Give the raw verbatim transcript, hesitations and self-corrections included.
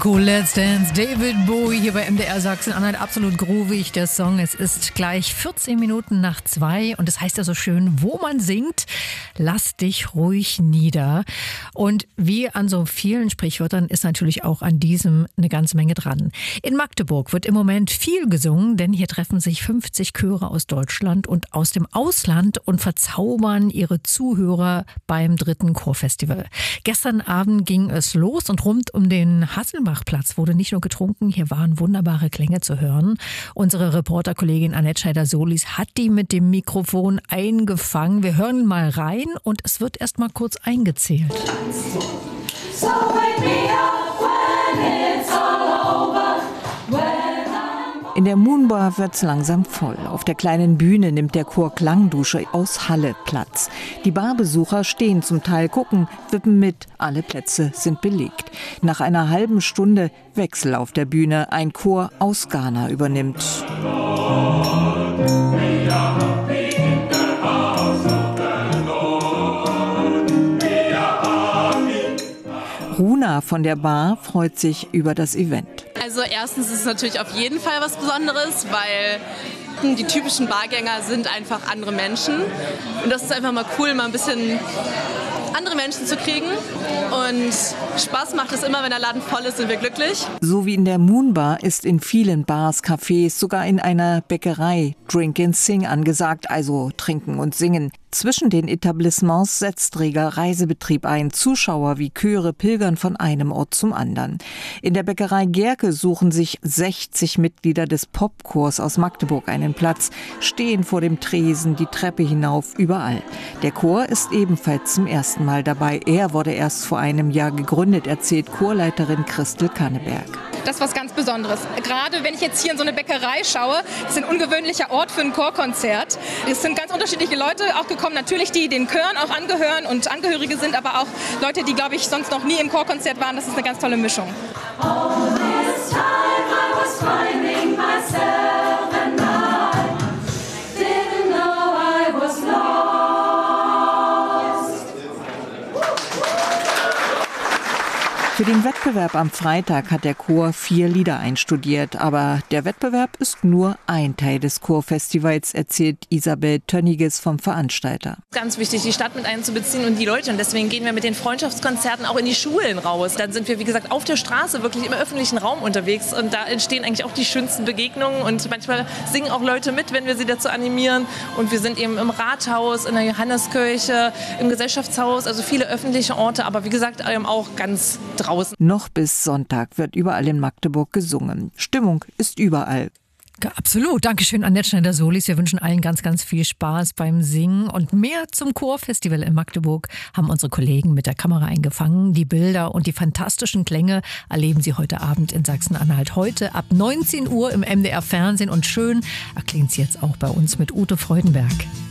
Cool, Let's Dance, David Bowie hier bei M D R Sachsen-Anhalt, absolut groovig der Song. Es ist gleich vierzehn Minuten nach zwei und es heißt ja so schön, wo man singt, lass dich ruhig nieder. Und wie an so vielen Sprichwörtern ist natürlich auch an diesem eine ganze Menge dran. In Magdeburg wird im Moment viel gesungen, denn hier treffen sich fünfzig Chöre aus Deutschland und aus dem Ausland und verzaubern ihre Zuhörer beim dritten Chorfestival. Gestern Abend ging es los und rund um den Hasselbach Platz wurde nicht nur getrunken, hier waren wunderbare Klänge zu hören. Unsere Reporterkollegin Annette Schneider-Solis hat die mit dem Mikrofon eingefangen. Wir hören mal rein und es wird erst mal kurz eingezählt. So wake me up when it's all over. In der Moonbar wird's langsam voll. Auf der kleinen Bühne nimmt der Chor Klangdusche aus Halle Platz. Die Barbesucher stehen zum Teil, gucken, wippen mit. Alle Plätze sind belegt. Nach einer halben Stunde Wechsel auf der Bühne. Ein Chor aus Ghana übernimmt. Runa von der Bar freut sich über das Event. Also erstens ist es natürlich auf jeden Fall was Besonderes, weil die typischen Bargänger sind einfach andere Menschen. Und das ist einfach mal cool, mal ein bisschen andere Menschen zu kriegen. Und Spaß macht es immer, wenn der Laden voll ist, sind wir glücklich. So wie in der Moonbar ist in vielen Bars, Cafés, sogar in einer Bäckerei Drink and Sing angesagt, also trinken und singen. Zwischen den Etablissements setzt reger Reisebetrieb ein. Zuschauer wie Chöre pilgern von einem Ort zum anderen. In der Bäckerei Gerke suchen sich sechzig Mitglieder des Popchors aus Magdeburg einen Platz, stehen vor dem Tresen, die Treppe hinauf, überall. Der Chor ist ebenfalls zum ersten Mal dabei. Er wurde erst vor einem Jahr gegründet, erzählt Chorleiterin Christel Kanneberg. Das ist was ganz Besonderes. Gerade wenn ich jetzt hier in so eine Bäckerei schaue, ist ein ungewöhnlicher Ort für ein Chorkonzert. Es sind ganz unterschiedliche Leute auch gekommen, natürlich die den Chören auch angehören und Angehörige sind, aber auch Leute, die, glaube ich, sonst noch nie im Chorkonzert waren. Das ist eine ganz tolle Mischung. All this time I was finding myself and I didn't know I was lost. Für den Wettbewerb am Freitag hat der Chor vier Lieder einstudiert. Aber der Wettbewerb ist nur ein Teil des Chorfestivals, erzählt Isabel Tönniges vom Veranstalter. Ganz wichtig, die Stadt mit einzubeziehen und die Leute. Und deswegen gehen wir mit den Freundschaftskonzerten auch in die Schulen raus. Dann sind wir, wie gesagt, auf der Straße, wirklich im öffentlichen Raum unterwegs. Und da entstehen eigentlich auch die schönsten Begegnungen. Und manchmal singen auch Leute mit, wenn wir sie dazu animieren. Und wir sind eben im Rathaus, in der Johanneskirche, im Gesellschaftshaus, also viele öffentliche Orte. Aber wie gesagt, auch ganz draußen. Noch bis Sonntag wird überall in Magdeburg gesungen. Stimmung ist überall. Ja, absolut. Dankeschön, Annette Schneider-Solis. Wir wünschen allen ganz, ganz viel Spaß beim Singen. Und mehr zum Chorfestival in Magdeburg haben unsere Kollegen mit der Kamera eingefangen. Die Bilder und die fantastischen Klänge erleben Sie heute Abend in Sachsen-Anhalt. Heute ab neunzehn Uhr im M D R Fernsehen. Und schön erklingt es jetzt auch bei uns mit Ute Freudenberg.